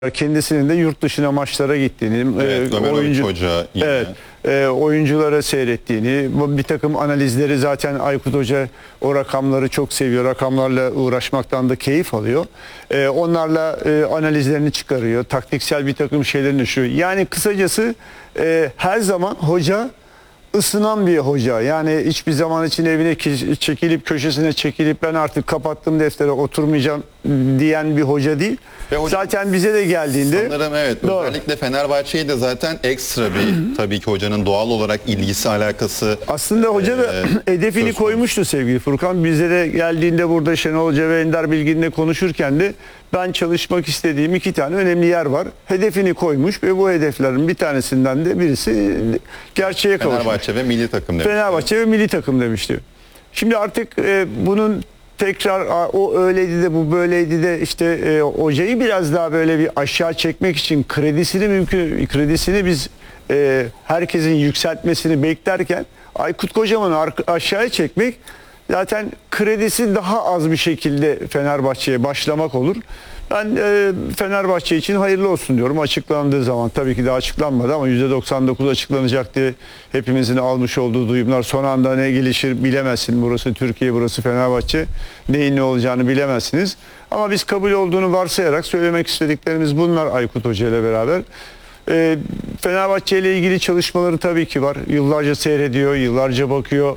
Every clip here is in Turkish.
Kendisinin de yurt dışına maçlara gittiğini, Evet, Ömer Hoca yine. evet, oyunculara seyrettiğini, bir takım analizleri zaten Aykut Hoca o rakamları çok seviyor. Rakamlarla uğraşmaktan da keyif alıyor. Onlarla analizlerini çıkarıyor. Taktiksel bir takım şeylerini düşüyor. Yani kısacası her zaman hoca ısınan bir hoca. Yani hiçbir zaman için evine çekilip köşesine çekilip ben artık kapattım deftere oturmayacağım diyen bir hoca değil. Hocam, zaten bize de geldiğinde sanırım evet. Doğru. Özellikle Fenerbahçe'yi de zaten ekstra bir tabii ki hocanın doğal olarak ilgisi, alakası. Aslında hoca da hedefini koymuştu sevgili Furkan. Bize de geldiğinde burada Şenol Hoca ve Ender Bilgin'le konuşurken de ben çalışmak istediğim 2 tane önemli yer var. Hedefini koymuş ve bu hedeflerin bir tanesinden de birisi gerçeğe kavuşmuş. Fenerbahçe ve milli takım demişti. Fenerbahçe ve milli takım demişti. Şimdi artık bunun tekrar o öyleydi de bu böyleydi de işte hocayı biraz daha böyle bir aşağı çekmek için kredisini biz herkesin yükseltmesini beklerken Aykut Kocaman'ı aşağıya çekmek zaten kredisi daha az bir şekilde Fenerbahçe'ye başlamak olur. Ben Fenerbahçe için hayırlı olsun diyorum. Açıklandığı zaman tabii ki daha açıklanmadı ama %99 açıklanacak diye hepimizin almış olduğu duyumlar. Son anda ne gelişir bilemezsin. Burası Türkiye, burası Fenerbahçe. Neyin ne olacağını bilemezsiniz. Ama biz kabul olduğunu varsayarak söylemek istediklerimiz bunlar Aykut Hoca ile beraber. Fenerbahçe ile ilgili çalışmaları tabii ki var. Yıllarca seyrediyor, yıllarca bakıyor.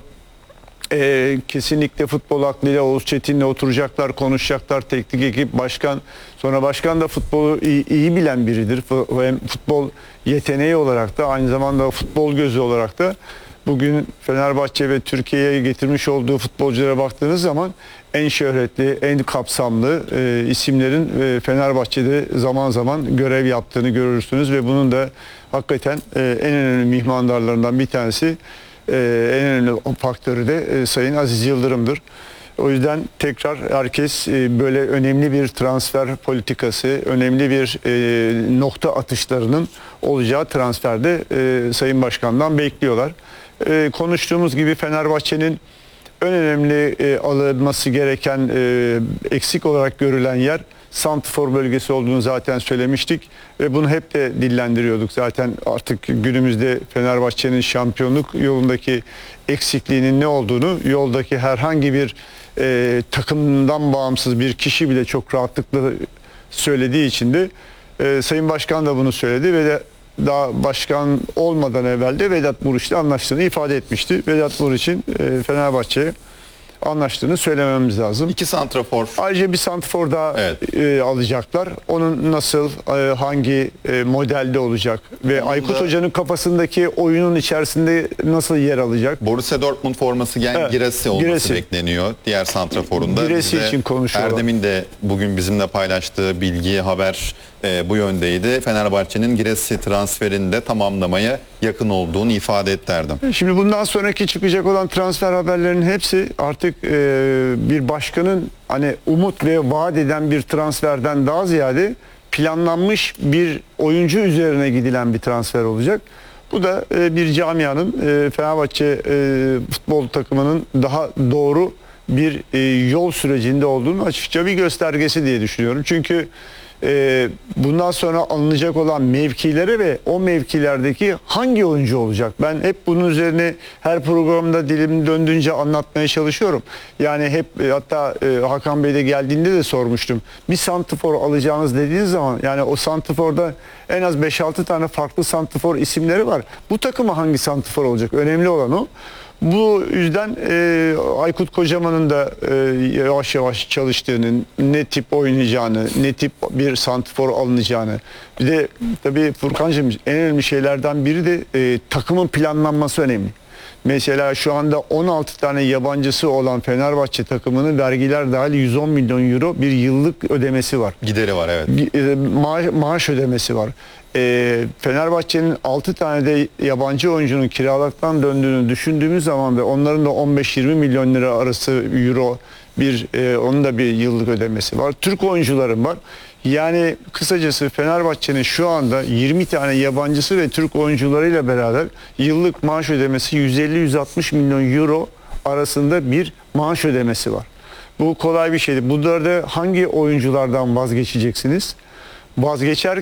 Kesinlikle futbol aklıyla Oğuz Çetin'le oturacaklar, konuşacaklar. Teknik ekip, başkan. Sonra başkan da futbolu iyi bilen biridir. Hem futbol yeteneği olarak da aynı zamanda futbol gözü olarak da bugün Fenerbahçe ve Türkiye'ye getirmiş olduğu futbolculara baktığınız zaman en şöhretli, en kapsamlı isimlerin Fenerbahçe'de zaman zaman görev yaptığını görürsünüz ve bunun da hakikaten en önemli mihmandarlarından bir tanesi, en önemli faktörü de Sayın Aziz Yıldırım'dır. O yüzden tekrar herkes böyle önemli bir transfer politikası, önemli bir nokta atışlarının olacağı transferde Sayın Başkan'dan bekliyorlar. Konuştuğumuz gibi Fenerbahçe'nin en önemli alınması gereken eksik olarak görülen yer santrfor bölgesi olduğunu zaten söylemiştik ve bunu hep de dillendiriyorduk. Zaten artık günümüzde Fenerbahçe'nin şampiyonluk yolundaki eksikliğinin ne olduğunu yoldaki herhangi bir takımdan bağımsız bir kişi bile çok rahatlıkla söylediği için de Sayın Başkan da bunu söyledi ve de daha başkan olmadan evvel de Vedat Muriç'le anlaştığını ifade etmişti. Vedat Muriç'in Fenerbahçe'ye anlaştığını söylememiz lazım. 2 santrafor. Ayrıca bir santrafor daha alacaklar. Onun nasıl, hangi modelde olacak ve Aykut Hoca'nın kafasındaki oyunun içerisinde nasıl yer alacak? Borussia Dortmund forması giyen Girassi olması bekleniyor. Diğer santraforunda. Girassi için konuşuyorlar. Erdem'in de bugün bizimle paylaştığı bilgi, haber bu yöndeydi. Fenerbahçe'nin Girassi transferini de tamamlamaya yakın olduğunu ifade etti Erdem. Şimdi bundan sonraki çıkacak olan transfer haberlerinin hepsi artık bir başkanın hani umut ve vaat eden bir transferden daha ziyade planlanmış bir oyuncu üzerine gidilen bir transfer olacak. Bu da bir camianın Fenerbahçe futbol takımının daha doğru bir yol sürecinde olduğunu açıkça bir göstergesi diye düşünüyorum. Çünkü bundan sonra alınacak olan mevkilere ve o mevkilerdeki hangi oyuncu olacak? Ben hep bunun üzerine her programda dilim döndüğünce anlatmaya çalışıyorum. Yani hep hatta Hakan Bey de geldiğinde de sormuştum. Bir santrfor alacağınız dediğiniz zaman yani o santrforda en az 5-6 tane farklı santrfor isimleri var. Bu takıma hangi santrfor olacak? Önemli olan o. Bu yüzden Aykut Kocaman'ın da yavaş yavaş çalıştığını, ne tip oynayacağını, ne tip bir santrfor alınacağını. Bir de tabii Furkancığım en önemli şeylerden biri de takımın planlanması önemli. Mesela şu anda 16 tane yabancısı olan Fenerbahçe takımının vergiler dahil 110 milyon euro bir yıllık ödemesi var. Gideri var evet. Maaş ödemesi var. Fenerbahçe'nin 6 tane de yabancı oyuncunun kiralıktan döndüğünü düşündüğümüz zaman ve onların da 15-20 milyon lira arası euro onun da bir yıllık ödemesi var. Türk oyuncuların var. Yani kısacası Fenerbahçe'nin şu anda 20 tane yabancısı ve Türk oyuncularıyla beraber yıllık maaş ödemesi 150-160 milyon euro arasında bir maaş ödemesi var. Bu kolay bir şeydi. Bunlarda hangi oyunculardan vazgeçeceksiniz? Vazgeçer